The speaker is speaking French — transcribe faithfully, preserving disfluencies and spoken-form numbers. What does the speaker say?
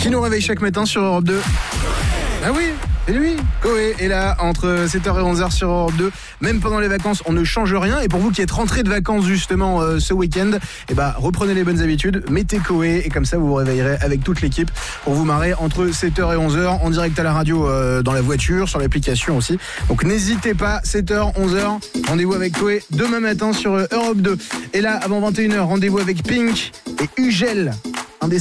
qui nous réveille chaque matin sur Europe deux. Ah oui, c'est lui, Koé est là entre sept heures et onze heures sur Europe deux. Même pendant les vacances, on ne change rien. Et pour vous qui êtes rentrés de vacances justement euh, ce week-end, eh ben, reprenez les bonnes habitudes, mettez Koé et comme ça vous vous réveillerez avec toute l'équipe pour vous marrer entre sept heures et onze heures en direct à la radio, euh, dans la voiture, sur l'application aussi. Donc n'hésitez pas, sept heures, onze heures, rendez-vous avec Koé demain matin sur euh, Europe deux. Et là, avant vingt et une heures, rendez-vous avec Pink et Ugel.